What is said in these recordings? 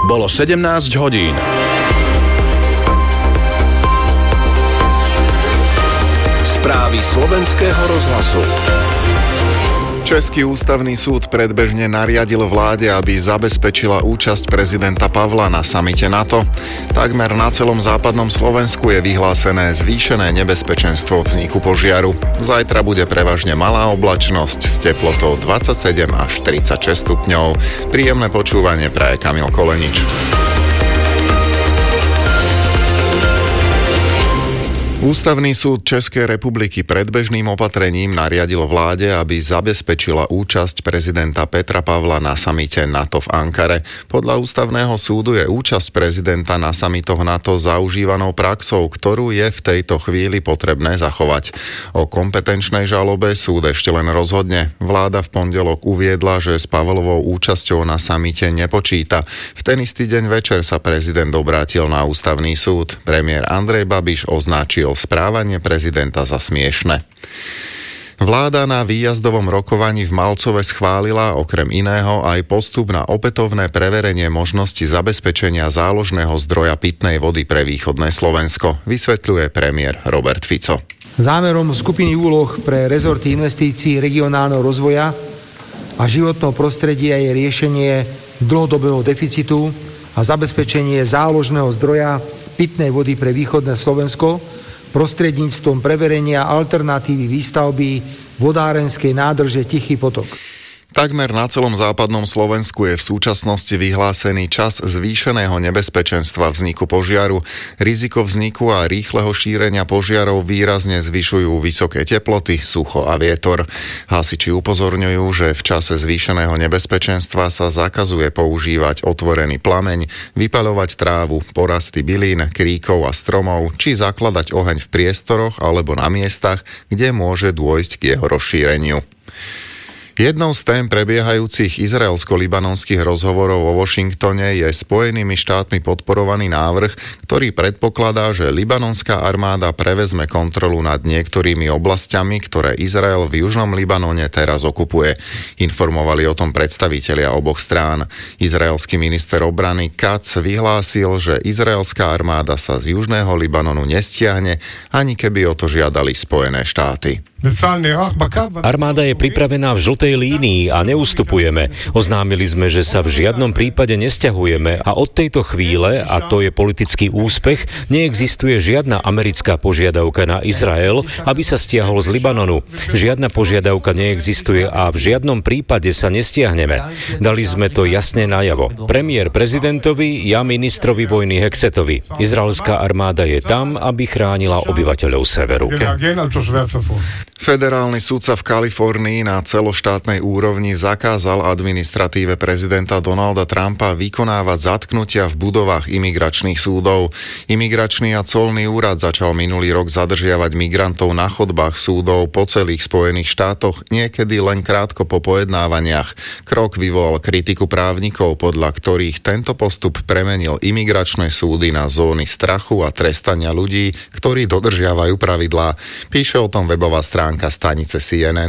Bolo 17 hodín. Správy Slovenského rozhlasu. Český ústavný súd predbežne nariadil vláde, aby zabezpečila účasť prezidenta Pavla na samite NATO. Takmer na celom západnom Slovensku je vyhlásené zvýšené nebezpečenstvo vzniku požiaru. Zajtra bude prevažne malá oblačnosť s teplotou 27 až 36 stupňov. Príjemné počúvanie praje Kamil Kolenič. Ústavný súd Českej republiky predbežným opatrením nariadil vláde, aby zabezpečila účasť prezidenta Petra Pavla na samite NATO v Ankare. Podľa ústavného súdu je účasť prezidenta na samitoch NATO zaužívanou praxou, ktorú je v tejto chvíli potrebné zachovať. O kompetenčnej žalobe súd ešte len rozhodne. Vláda v pondelok uviedla, že s Pavlovou účasťou na samite nepočíta. V ten istý deň večer sa prezident obrátil na ústavný súd. Premiér Andrej Babiš označil správanie prezidenta za smiešne. Vláda na výjazdovom rokovaní v Malcove schválila okrem iného aj postup na opätovné preverenie možnosti zabezpečenia záložného zdroja pitnej vody pre východné Slovensko, vysvetľuje premiér Robert Fico. Zámerom skupiny úloh pre rezorty investícií regionálneho rozvoja a životného prostredia je riešenie dlhodobého deficitu a zabezpečenie záložného zdroja pitnej vody pre východné Slovensko prostredníctvom preverenia alternatívy výstavby vodárenskej nádrže Tichý potok. Takmer na celom západnom Slovensku je v súčasnosti vyhlásený čas zvýšeného nebezpečenstva vzniku požiaru. Riziko vzniku a rýchleho šírenia požiarov výrazne zvyšujú vysoké teploty, sucho a vietor. Hasiči upozorňujú, že v čase zvýšeného nebezpečenstva sa zakazuje používať otvorený plameň, vypaľovať trávu, porasty bylín, kríkov a stromov, či zakladať oheň v priestoroch alebo na miestach, kde môže dôjsť k jeho rozšíreniu. Jednou z tém prebiehajúcich izraelsko-libanonských rozhovorov vo Washingtone je Spojenými štátmi podporovaný návrh, ktorý predpokladá, že libanonská armáda prevezme kontrolu nad niektorými oblasťami, ktoré Izrael v južnom Libanone teraz okupuje. Informovali o tom predstavitelia oboch strán. Izraelský minister obrany Katz vyhlásil, že izraelská armáda sa z južného Libanonu nestiahne, ani keby o to žiadali Spojené štáty. Armáda je pripravená v žltej línii a neustupujeme. Oznámili sme, že sa v žiadnom prípade nesťahujeme a od tejto chvíle, a to je politický úspech, neexistuje žiadna americká požiadavka na Izrael, aby sa stiahol z Libanonu. Žiadna požiadavka neexistuje a v žiadnom prípade sa nestiahneme. Dali sme to jasne najavo. Premiér prezidentovi, ja ministrovi vojny Hexetovi. Izraelská armáda je tam, aby chránila obyvateľov severu. Federálny sudca v Kalifornii na celoštátnej úrovni zakázal administratíve prezidenta Donalda Trumpa vykonávať zatknutia v budovách imigračných súdov. Imigračný a colný úrad začal minulý rok zadržiavať migrantov na chodbách súdov po celých Spojených štátoch, niekedy len krátko po pojednávaniach. Krok vyvolal kritiku právnikov, podľa ktorých tento postup premenil imigračné súdy na zóny strachu a trestania ľudí, ktorí dodržiavajú pravidlá. Píše o tom webová stránka stanice CNN.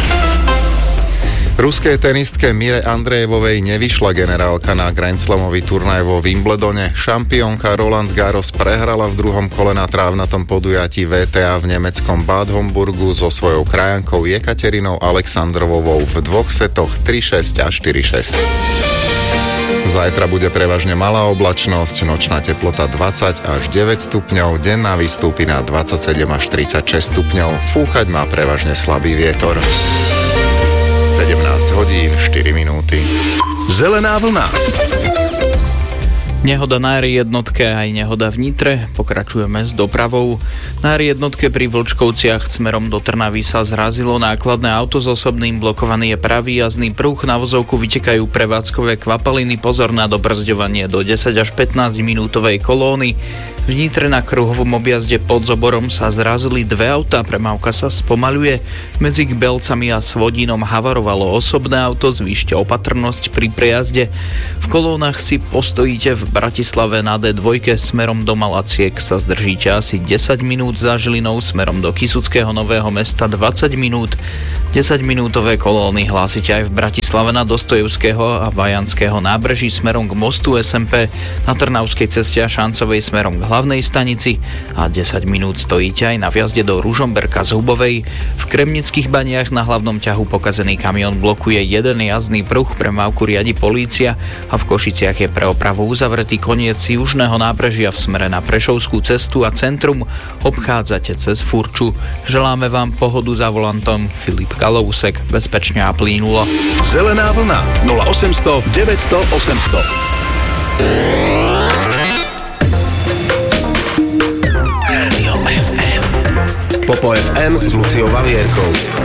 Ruskej tenistke Mire Andrejevovej nevyšla generálka na Grand Slamový turnaj vo Wimbledone. Šampiónka Roland Garros prehrala v druhom kole na trávnatom podujatí WTA v nemeckom Bad Homburgu so svojou krajankou Jekaterinou Alexandrovovou v dvoch setoch 3-6 a 4-6. Zajtra bude prevažne malá oblačnosť, nočná teplota 20 až 9 stupňov, denná vystúpi na 27 až 36 stupňov, fúchať má prevažne slabý vietor. 17 hodín 4 minúty. Zelená vlna. Nehoda na R1 aj nehoda v Nitre. Pokračujeme s dopravou. Na R1 pri Vlčkovciach smerom do Trnavy sa zrazilo nákladné auto s osobným, blokovaný je pravý jazdný pruh, na vozovku vytekajú prevádzkové kvapaliny, pozor na dobrzďovanie do 10 až 15 minútovej kolóny. V Nitre na kruhovom objazde pod Zoborom sa zrazili dve autá, premávka sa spomaľuje. Medzi Kbelcami a Svodínom havarovalo osobné auto, zvýšte opatrnosť pri prejazde. V kolónach si postojíte v Bratislave na D2 smerom do Malaciek sa zdržíte asi 10 minút, za Žilinou smerom do Kysuckého Nového Mesta 20 minút. 10-minútové kolóny hlásite aj v Bratislave na Dostojevského a Vajanského nábreží smerom k mostu SMP, na Trnavskej ceste a Šancovej smerom k hlavnej stanici a 10 minút stojíte aj na vjazde do Ružomberka z Hubovej. V Kremnických Baniach na hlavnom ťahu pokazený kamión blokuje jeden jazdný pruh, premávku riadi polícia a v Košiciach je pre opravu uzavretý koniec južného nábrežia v smere na Prešovskú cestu a centrum obchádzate cez Furču. Želáme vám pohodu za volantom. Filip Kalousek, bezpečne a plynulo. Zelená vlna 0800 900 800. Rádio FM. Popo FM s Luciou Valierkou.